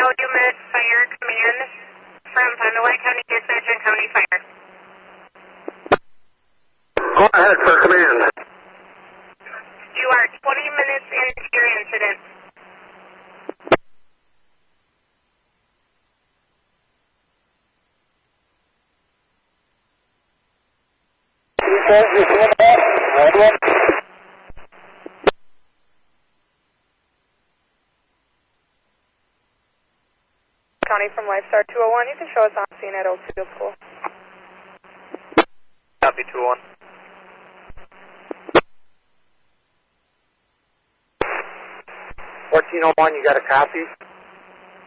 Calumet Fire Command from Fond du Lac County Dispatch and County Fire. Go ahead for command. You are 20 minutes into your incident. County from Lifestar 201, you can show us on scene at Oak Field Pool. Copy 201. 1401, you got a copy?